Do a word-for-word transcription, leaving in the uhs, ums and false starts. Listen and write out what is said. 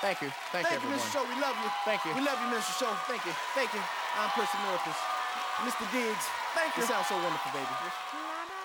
Thank you. Thank, Thank you, you, everyone. Mister Show. We love you. Thank you. We love you, Mister Show. Thank you. Thank you. I'm Percy Miracles. Mister Diggs. Thank you. You sound so wonderful, baby.